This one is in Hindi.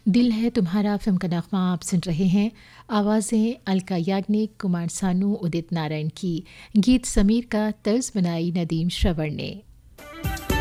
दिल है तुम्हारा फिल्म का नगमा आप सुन रहे हैं। आवाज़ें अलका याग्निक, कुमार सानू, उदित नारायण की। गीत समीर का तर्ज बनाई नदीम श्रवण ने।